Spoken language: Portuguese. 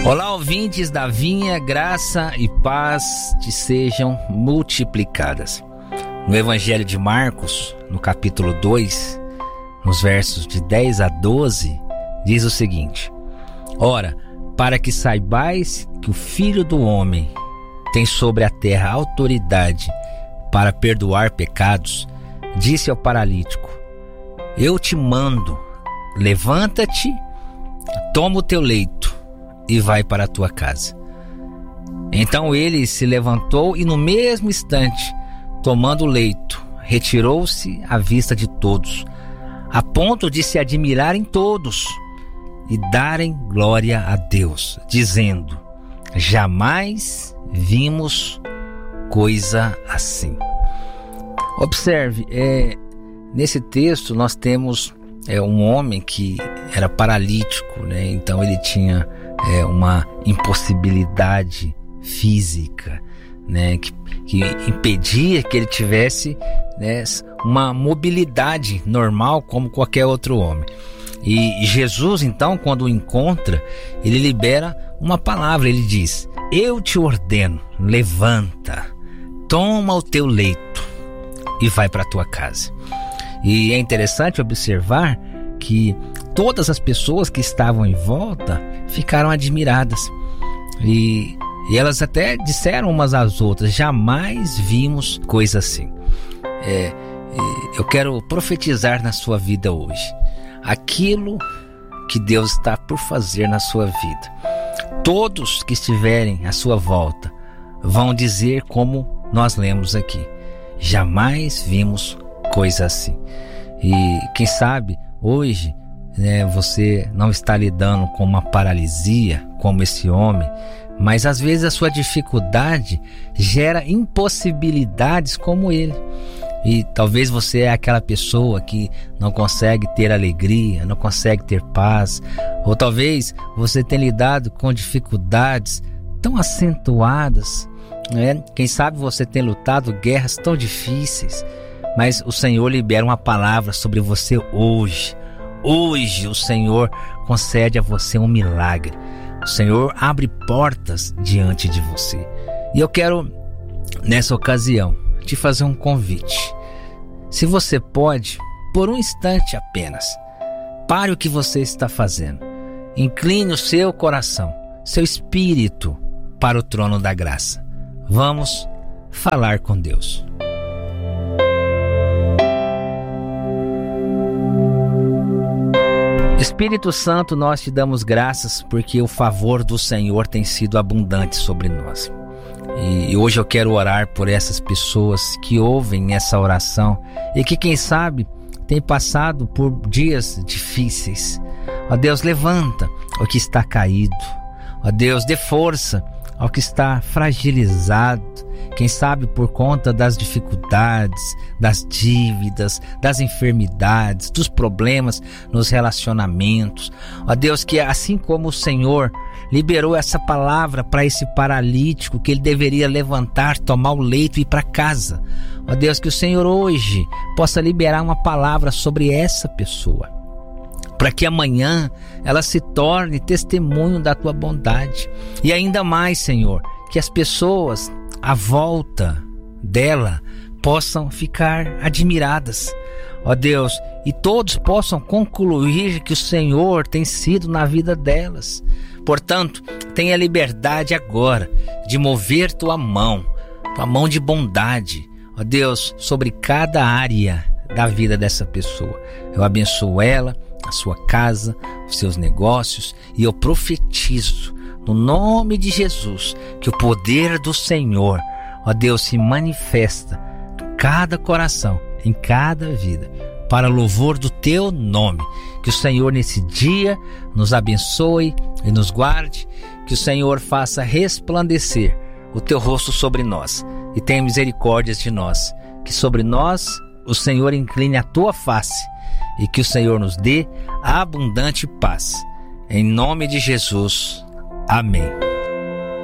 Olá, ouvintes da Vinha, graça e paz te sejam multiplicadas. No Evangelho de Marcos, no capítulo 2, nos versos de 10 a 12, diz o seguinte: Ora, para que saibais que o Filho do Homem tem sobre a terra autoridade para perdoar pecados, disse ao paralítico: Eu te mando, levanta-te, toma o teu leito e vai para a tua casa. Então ele se levantou e no mesmo instante, tomando o leito, retirou-se à vista de todos, a ponto de se admirarem todos e darem glória a Deus, dizendo: Jamais vimos coisa assim. Observe, nesse texto nós temos um homem que era paralítico, né? Então ele tinha uma impossibilidade física, né? que impedia que ele tivesse, né, uma mobilidade normal como qualquer outro homem. E Jesus, então, quando o encontra, ele libera uma palavra, ele diz: Eu te ordeno, levanta, toma o teu leito e vai para a tua casa. E é interessante observar que todas as pessoas que estavam em volta ficaram admiradas. E elas até disseram umas às outras: Jamais vimos coisa assim. Eu quero profetizar na sua vida hoje aquilo que Deus está por fazer na sua vida. Todos que estiverem à sua volta vão dizer como nós lemos aqui: Jamais vimos coisa assim. E quem sabe hoje, né, você não está lidando com uma paralisia como esse homem, mas às vezes a sua dificuldade gera impossibilidades como ele. E talvez você é aquela pessoa que não consegue ter alegria, não consegue ter paz, ou talvez você tenha lidado com dificuldades tão acentuadas, né? Quem sabe você tem lutado guerras tão difíceis, mas o Senhor libera uma palavra sobre você hoje. Hoje o Senhor concede a você um milagre. O Senhor abre portas diante de você. E eu quero, nessa ocasião, te fazer um convite. Se você pode, por um instante apenas, pare o que você está fazendo. Incline o seu coração, seu espírito para o trono da graça. Vamos falar com Deus. Espírito Santo, nós te damos graças porque o favor do Senhor tem sido abundante sobre nós. E hoje eu quero orar por essas pessoas que ouvem essa oração e que, quem sabe, têm passado por dias difíceis. Ó Deus, levanta o que está caído. Ó Deus, dê força ao que está fragilizado. Quem sabe por conta das dificuldades, das dívidas, das enfermidades, dos problemas nos relacionamentos. Ó Deus, que assim como o Senhor liberou essa palavra para esse paralítico, que ele deveria levantar, tomar o leito e ir para casa. Ó Deus, que o Senhor hoje possa liberar uma palavra sobre essa pessoa, para que amanhã ela se torne testemunho da tua bondade. E ainda mais, Senhor, que as pessoas à volta dela possam ficar admiradas, ó Deus, e todos possam concluir que o Senhor tem sido na vida delas. Portanto, tenha liberdade agora de mover tua mão de bondade, ó Deus, sobre cada área da vida dessa pessoa. Eu abençoo ela, a sua casa, os seus negócios, e eu profetizo no nome de Jesus que o poder do Senhor, ó Deus, se manifesta em cada coração, em cada vida, para louvor do teu nome. Que o Senhor nesse dia nos abençoe e nos guarde, que o Senhor faça resplandecer o teu rosto sobre nós e tenha misericórdia de nós, que sobre nós o Senhor incline a tua face e que o Senhor nos dê abundante paz. Em nome de Jesus. Amém.